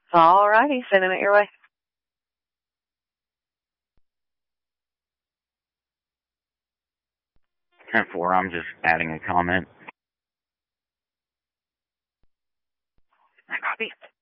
All righty, sending it your way. 10-4, I'm just adding a comment. Copy.